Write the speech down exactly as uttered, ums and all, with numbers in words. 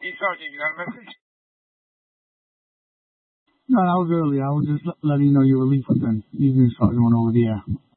He's talking. You got a message? No, that was early. I was just letting you know you were leaving. You can start going over the air.